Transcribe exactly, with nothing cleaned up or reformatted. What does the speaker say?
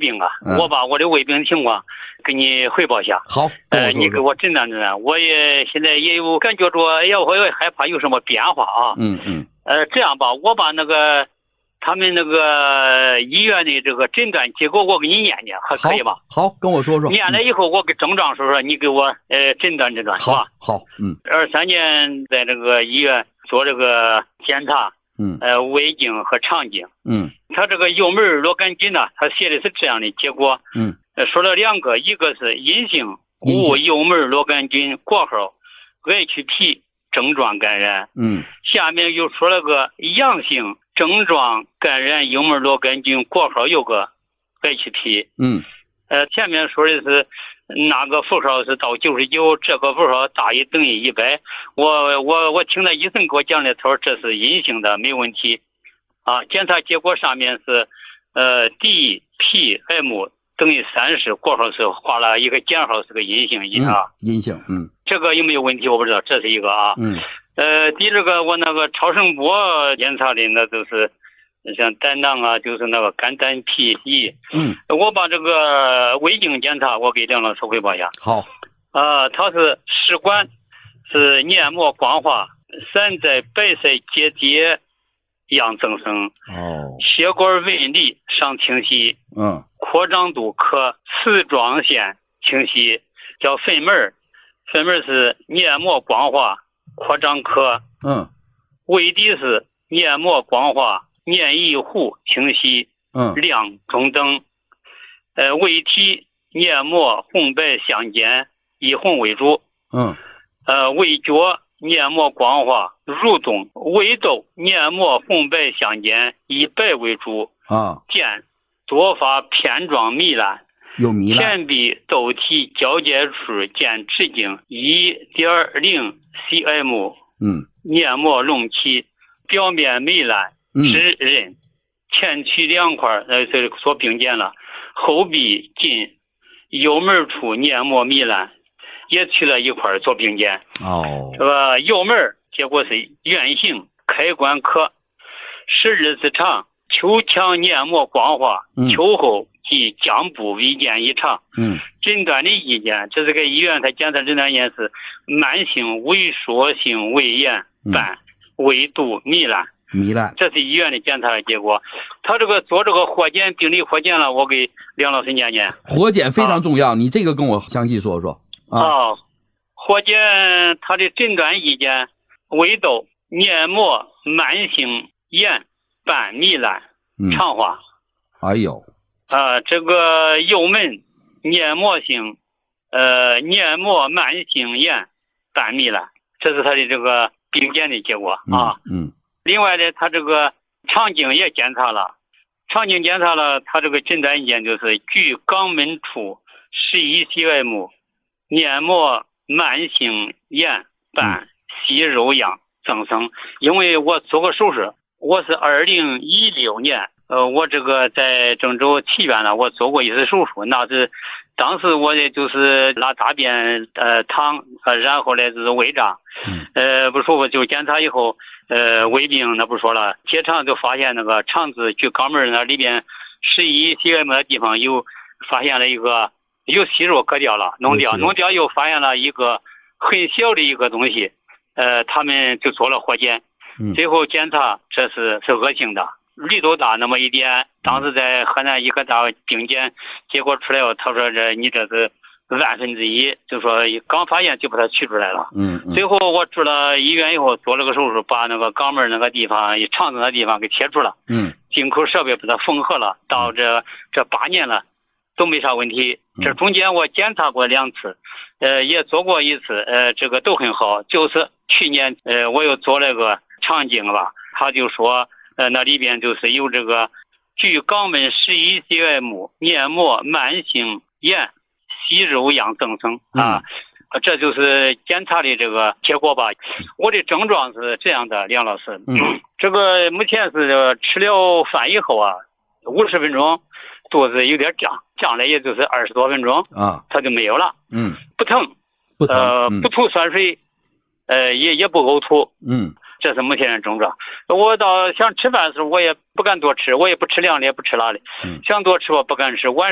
病啊， 嗯、 我把我的胃病情况给你汇报一下。 好， 呃，你给我诊断诊断。我也现在也有感觉着，哎呀，我也害怕有什么变化啊。 嗯嗯。 呃，这样吧，我把那个他们那个医院的这个诊断结果我给你念念，还可以吧？ 好，好跟我说说。 念了以后，我给症状说说，你给我呃诊断诊断，是吧？ 好，嗯。 二三年在这个医院做这个检查。 嗯， 呃，胃镜和肠镜， 嗯， 他这个幽门螺杆菌呢，他写的是这样的结果， 嗯， 呃，说了两个，一个是阴性无幽门螺杆菌括号 H P 症状感染， 嗯， 下面又说了个阳性症状感染幽门螺杆菌括号有个 H P， 嗯， 呃，前面说的是那个符号是到九十九，这个符号大于等于一百。我我我听了医生给我讲的，他说这是阴性的，没问题。啊，检查结果上面是呃 D P M 等于三十，括号是画了一个减号，是个阴性一啊、 嗯，阴性，嗯， 这个有没有问题我不知道，这是一个啊。 嗯， 呃，第二个我那个超声波检查的那都是。像胆囊啊，就是那个肝胆脾胰。 嗯， 我把这个胃镜检查，我给梁老师汇报一下。 好。 啊，它是食管是黏膜光滑，散在白色结节样增生。 哦。血管纹理上清晰。 嗯。 扩张度可丝状线清晰，叫粪门。粪门是黏膜光滑，扩张可。 嗯。 胃底是黏膜光滑。黏液糊清晰， 嗯， 亮中等，呃，胃体黏膜红白相间，以红为主， 嗯， 呃，胃角黏膜光滑蠕动，胃窦黏膜红白相间，以白为主， 啊， 见多发片状糜烂， 有糜烂， 前壁窦体交界处见直径一点零 cm， 嗯， 黏膜隆起，表面糜烂。指认前区两块呃这所并肩了，后壁近幽门处黏膜糜烂，也去了一块做并肩。 哦， 这个幽门结果是圆形，开关可十二指长，球腔黏膜光滑， 嗯、 球后及浆部微见异常。 嗯， 诊断的意见，这是个医院，他检测诊断也是慢性萎缩性胃炎伴胃肚糜烂。 糜烂， 这是医院的检查的结果。他这个做这个活检，病理活检了，我给梁老师念念。 活检非常重要，啊、你这个跟我详细说说。啊， 哦、活检他的诊断意见：胃窦黏膜慢性炎伴糜烂，肠化。 嗯、哎呦， 啊、呃，这个幽门黏膜性呃黏膜慢性炎伴糜烂，这是他的这个病检的结果啊。 嗯。嗯另外呢，他这个肠镜也检查了，肠镜检查了，他这个诊断意见就是距肛门处十一 cm， 黏膜慢性炎伴息肉样增生。因为我做过手术，我是二零一六年，呃，我这个在郑州体院呢，我做过一次手术，那是当时我也就是拉大便呃淌，呃，然后呢就是胃胀，呃不舒服，就检查以后。呃，胃病那不说了，结肠就发现那个肠子距肛门那里边十一 cm 的地方有发现了一个有息肉割掉了，弄掉，弄掉又发现了一个很小的一个东西，呃，他们就做了活检，最后检查这是是恶性的，绿豆大那么一点，当时在河南医科大病检结果出来后，他说这你这是。万分之一，就说刚发现就把它取出来了。 嗯，嗯最后我住了医院以后做了个手术，把那个肛门那个地方、肠子那地方给切除了。 嗯， 进口设备把它缝合了，到这这八年了都没啥问题。这中间我检查过两次，呃，也做过一次，呃，这个都很好。就是去年，呃，我又做了个肠镜吧，他就说，呃，那里边就是有这个距肛门十一 cm 黏膜慢性炎。息肉样增生啊、嗯，这就是检查的这个结果吧。我的症状是这样的，梁老师， 嗯， 这个目前是吃了饭以后啊，五十分钟肚子有点胀，胀了也就是二十多分钟啊， 它就没有了， 嗯， 不疼， 不疼， 呃， 嗯、 不吐酸水，呃，也也不呕吐， 嗯， 这是目前的症状。我到想吃饭的时候，我也不敢多吃，我也不吃凉的，也不吃辣的， 嗯， 想多吃我不敢吃，晚